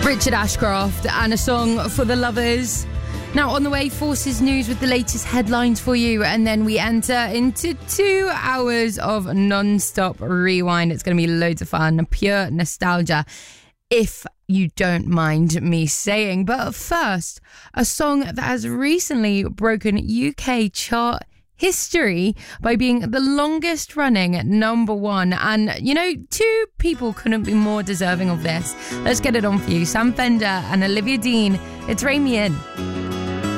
Richard Ashcroft and a song for the lovers. Now on the way, Forces News with the latest headlines for you, and then we enter into 2 hours of non-stop rewind. It's going to be loads of fun, pure nostalgia, if you don't mind me saying. But first, a song that has recently broken UK chart history by being the longest running #1, and you know, 2 people couldn't be more deserving of this. Let's get it on for you. Sam Fender and Olivia Dean. It's Rain Me In.